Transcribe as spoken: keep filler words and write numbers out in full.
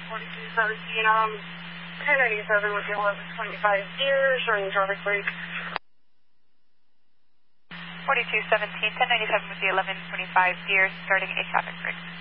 forty-two seventeen, um, ten ninety-seven with the eleven twenty-five gear, showing traffic break. forty-two seventeen, ten ninety-seven with the eleven twenty-five gear, starting a traffic break.